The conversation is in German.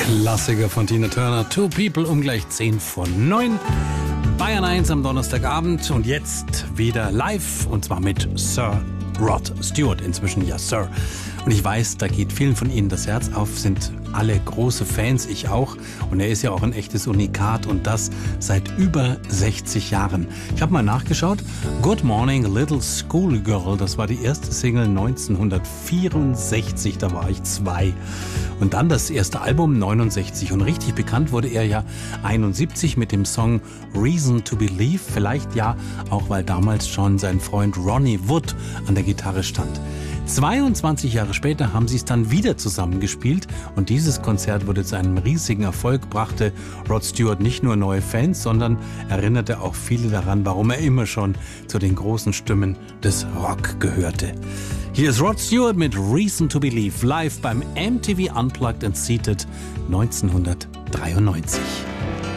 Klassiker von Tina Turner, Two People um gleich 10 vor 9. Bayern 1 am Donnerstagabend und jetzt wieder live und zwar mit Sir Rod Stewart, inzwischen ja Sir. Und ich weiß, da geht vielen von Ihnen das Herz auf, sind alle große Fans, ich auch. Und er ist ja auch ein echtes Unikat und das seit über 60 Jahren. Ich habe mal nachgeschaut, Good Morning Little Schoolgirl, das war die erste Single 1964, da war ich 2. Und dann das erste Album 69 und richtig bekannt wurde er ja 71 mit dem Song Reason to Believe, vielleicht ja auch, weil damals schon sein Freund Ronnie Wood an der Gitarre stand. 22 Jahre später haben sie es dann wieder zusammengespielt und dieses Konzert wurde zu einem riesigen Erfolg, brachte Rod Stewart nicht nur neue Fans, sondern erinnerte auch viele daran, warum er immer schon zu den großen Stimmen des Rock gehörte. Hier ist Rod Stewart mit Reason to Believe live beim MTV Unplugged and Seated 1993.